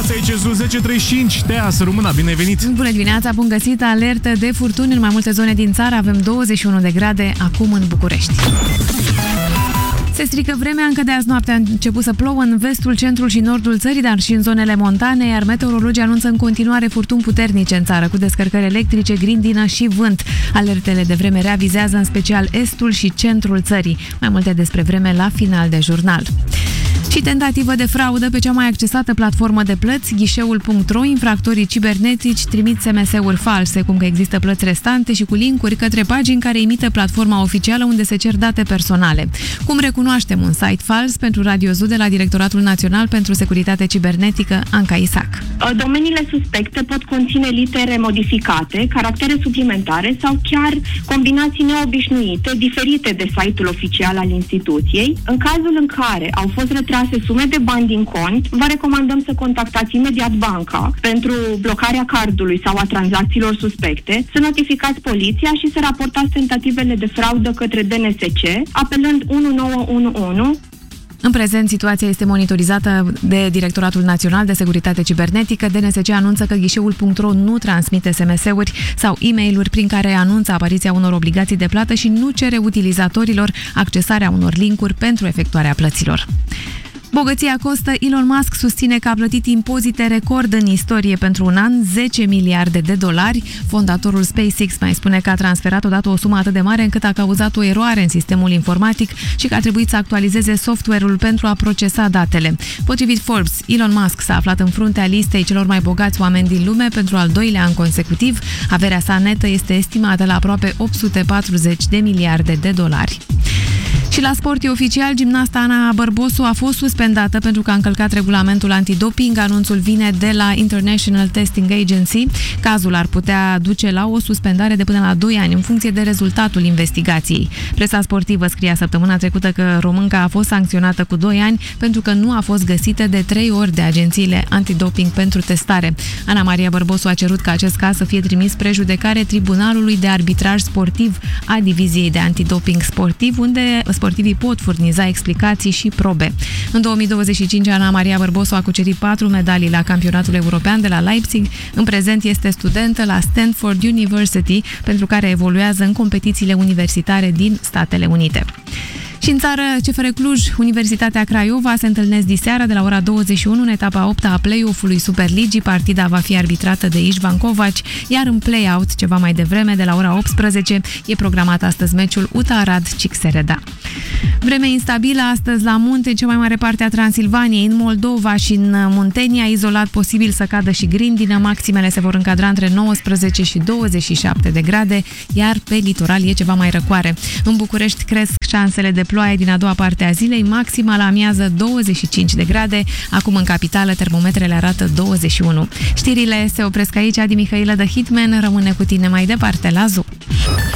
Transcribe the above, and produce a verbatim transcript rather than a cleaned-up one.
dimineața, aici sunt zece treizeci și cinci. Tea, să rămână, bine ai venit! Bună dimineața, bun găsit! Alertă de furtuni în mai multe zone din țară. Avem douăzeci și unu de grade acum în București. Se strică vremea, încă de azi noapte a început să plouă în vestul, centrul și nordul țării, dar și în zonele montane, iar meteorologii anunță în continuare furtuni puternice în țară, cu descărcări electrice, grindină și vânt. Alertele de vreme rea vizează în special estul și centrul țării. Mai multe despre vreme la final de jurnal. Și tentativă de fraudă pe cea mai accesată platformă de plăți, ghișeul punct ro. Infractorii cibernetici trimit S M S-uri false, cum că există plăți restante și cu linkuri către pagini care imită platforma oficială unde se cer date personale. Cum recunoaștem un site fals? Pentru Radio Zoo de la Directoratul Național pentru Securitate Cibernetică, Anca Isac. Domeniile suspecte pot conține litere modificate, caractere suplimentare sau chiar combinații neobișnuite, diferite de site-ul oficial al instituției. În cazul în care au fost retrase sume de bani din cont, vă recomandăm să contactați imediat banca pentru blocarea cardului sau a tranzacțiilor suspecte, să notificați poliția și să raportați tentativele de fraudă către D N S C, apelând unu nouă unu unu. În prezent, situația este monitorizată de Directoratul Național de Securitate Cibernetică. D N S C anunță că ghișeul punct ro nu transmite S M S-uri sau e-mail-uri prin care anunță apariția unor obligații de plată și nu cere utilizatorilor accesarea unor linkuri pentru efectuarea plăților. Bogăția costă. Elon Musk susține că a plătit impozite record în istorie pentru un an, zece miliarde de dolari. Fondatorul SpaceX mai spune că a transferat odată o sumă atât de mare încât a cauzat o eroare în sistemul informatic și că a trebuit să actualizeze software-ul pentru a procesa datele. Potrivit Forbes, Elon Musk s-a aflat în fruntea listei celor mai bogați oameni din lume pentru al doilea an consecutiv. Averea sa netă este estimată la aproape opt sute patruzeci de miliarde de dolari. Și la sport e oficial, gimnasta Ana Bărbosu a fost suspendată pentru că a încălcat regulamentul antidoping. Anunțul vine de la International Testing Agency. Cazul ar putea duce la o suspendare de până la doi ani în funcție de rezultatul investigației. Presa sportivă scria săptămâna trecută că românca a fost sancționată cu doi ani pentru că nu a fost găsită de trei ori de agențiile antidoping pentru testare. Ana Maria Bărbosu a cerut ca acest caz să fie trimis spre judecare Tribunalului de Arbitraj Sportiv a Diviziei de Antidoping Sportiv, unde sportivii pot furniza explicații și probe. În două mii douăzeci și cinci, Ana Maria Bărbosu a cucerit patru medalii la campionatul european de la Leipzig. În prezent este studentă la Stanford University, pentru care evoluează în competițiile universitare din Statele Unite. Și în țară, C F R Cluj, Universitatea Craiova se întâlnesc diseară de la ora douăzeci și unu în etapa a opta a play-off-ului Superligii. Partida va fi arbitrată de Ișvan Covaci, iar în play-out, ceva mai devreme, de la ora optsprezece, e programat astăzi meciul U T A Arad-Cixereda. Vreme instabilă astăzi la munte, în cea mai mare parte a Transilvaniei, în Moldova și în Muntenia, izolat posibil să cadă și grindină. Maximele se vor încadra între nouăsprezece și douăzeci și șapte de grade, iar pe litoral e ceva mai răcoare. În București cresc șansele de ploaie din a doua parte a zilei, maxima la amiază douăzeci și cinci de grade. Acum în capitală termometrele arată douăzeci și unu. Știrile se opresc aici. Adi Mihailă de Hitman rămâne cu tine mai departe la Zoo.